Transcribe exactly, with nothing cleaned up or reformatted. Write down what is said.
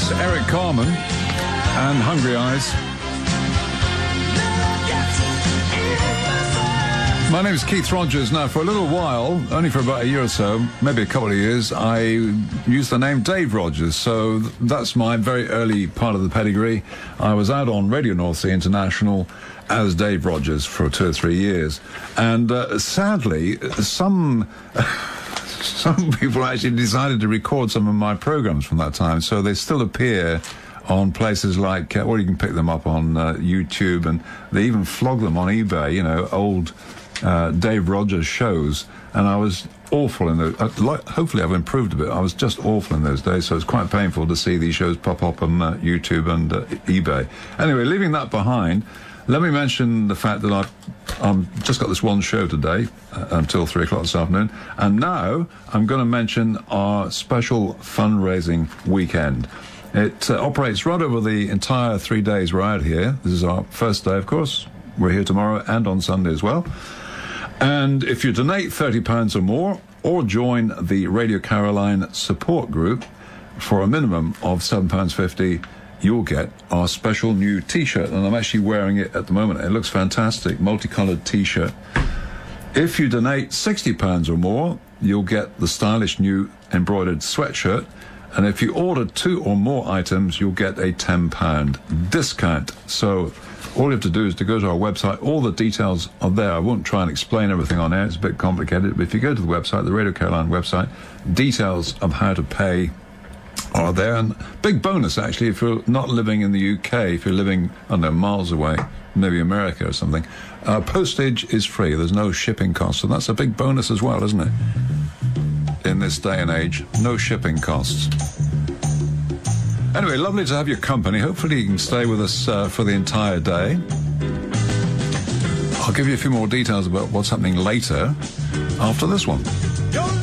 It's Eric Carmen and Hungry Eyes. My name is Keith Rogers. Now, for a little while, only for about a year or so, maybe a couple of years, I used the name Dave Rogers. So th- that's my very early part of the pedigree. I was out on Radio North Sea International as Dave Rogers for two or three years. And uh, sadly, some... Some people actually decided to record some of my programs from that time, so they still appear on places like, uh, or you can pick them up on uh, YouTube, and they even flog them on eBay, you know, old uh, Dave Rogers shows. And I was awful in those. Uh, like, hopefully I've improved a bit. I was just awful in those days, so it's quite painful to see these shows pop up on uh, YouTube and uh, eBay. Anyway, leaving that behind, let me mention the fact that I've um, just got this one show today uh, until three o'clock this afternoon. And now I'm going to mention our special fundraising weekend. It uh, operates right over the entire three days we're out here. This is our first day, of course. We're here tomorrow and on Sunday as well. And if you donate thirty pounds or more, or join the Radio Caroline support group for a minimum of seven pounds fifty, you'll get our special new T-shirt, and I'm actually wearing it at the moment. It looks fantastic, multicoloured T-shirt. If you donate sixty pounds or more, you'll get the stylish new embroidered sweatshirt, and if you order two or more items, you'll get a ten pound discount. So all you have to do is to go to our website. All the details are there. I won't try and explain everything on air. It's a bit complicated, but if you go to the website, the Radio Caroline website, details of how to pay are there. And big bonus, actually, if you're not living in the U K, if you're living, I don't know, miles away, maybe America or something, uh, postage is free. There's no shipping costs, and that's a big bonus as well, isn't it? In this day and age, no shipping costs. Anyway, lovely to have your company. Hopefully you can stay with us uh, for the entire day. I'll give you a few more details about what's happening later after this one. You're